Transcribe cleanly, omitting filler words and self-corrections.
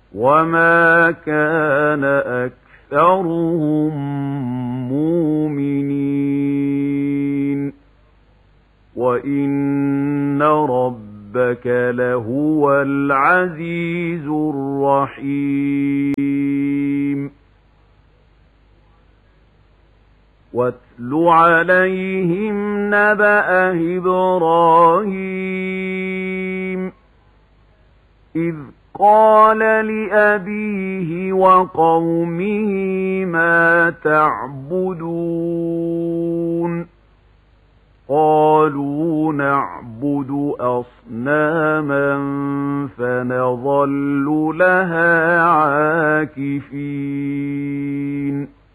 وما كان أكثرهم مؤمنين وإن ربك لهو العزيز الرحيم واتل عليهم نبأ إبراهيم إذ قال لأبيه وقومه ما تعبدون قالوا نعبد أصناما فنظل لها عاكفين